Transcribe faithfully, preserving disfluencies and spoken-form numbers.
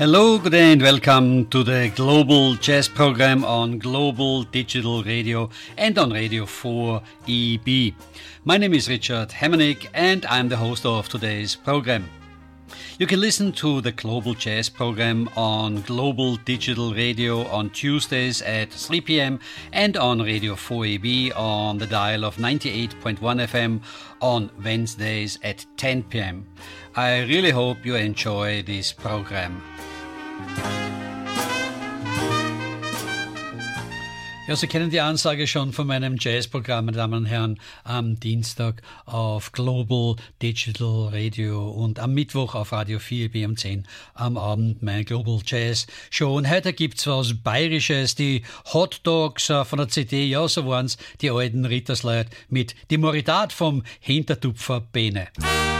Hello, good day and welcome to the Global Jazz Program on Global Digital Radio and on Radio four E B. My name is Richard Hemmernick and I'm the host of today's program. You can listen to the Global Jazz Program on Global Digital Radio on Tuesdays at three p.m. and on Radio four E B on the dial of ninety-eight point one F M on Wednesdays at ten p.m. I really hope you enjoy this program. Ja, Sie kennen die Ansage schon von meinem Jazzprogramm, meine Damen und Herren, am Dienstag auf Global Digital Radio und am Mittwoch auf Radio vier B um zehn am Abend mein Global Jazz Show. Und heute gibt's was Bayerisches, die Hot Dogs von der C D, ja, so waren's die alten Rittersleut mit die Moritat vom Hintertupfer Bene.